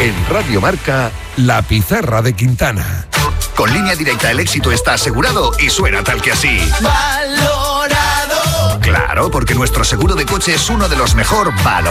En Radio Marca, La Pizarra de Quintana. Con Línea Directa el éxito está asegurado y suena tal que así. ¡Valorado! Claro, porque nuestro seguro de coche es uno de los mejor valorados.